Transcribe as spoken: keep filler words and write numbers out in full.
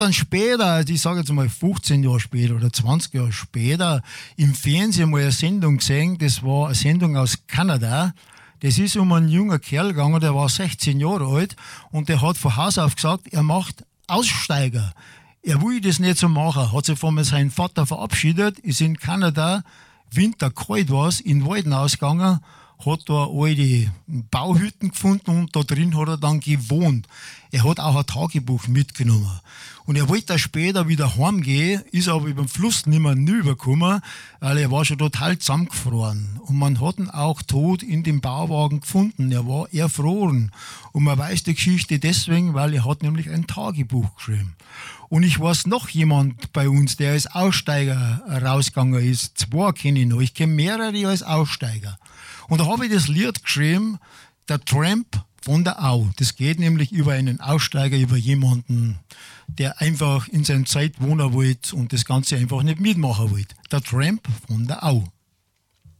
dann später, also ich sage jetzt mal fünfzehn Jahre später oder zwanzig Jahre später, im Fernsehen mal eine Sendung gesehen, das war eine Sendung aus Kanada. Das ist um einen jungen Kerl gegangen, der war sechzehn Jahre alt und der hat von Haus auf gesagt, er macht Aussteiger. Er will das nicht so machen, hat sich von seinem Vater verabschiedet, ist in Kanada, Winter kalt war, in den Wald ausgegangen, hat da alte Bauhütten gefunden und da drin hat er dann gewohnt. Er hat auch ein Tagebuch mitgenommen. Und er wollte später wieder heimgehen, ist aber über den Fluss nicht mehr rübergekommen, weil er war schon total zusammengefroren. Und man hat ihn auch tot in dem Bauwagen gefunden. Er war erfroren. Und man weiß die Geschichte deswegen, weil er hat nämlich ein Tagebuch geschrieben. Und ich weiß noch jemand bei uns, der als Aussteiger rausgegangen ist. Zwei kenne ich noch. Ich kenne mehrere als Aussteiger. Und da habe ich das Lied geschrieben, der Tramp von der Au. Das geht nämlich über einen Aussteiger, über jemanden, der einfach in seiner Zeit wohnen wollte und das Ganze einfach nicht mitmachen wollte. Der Tramp von der Au.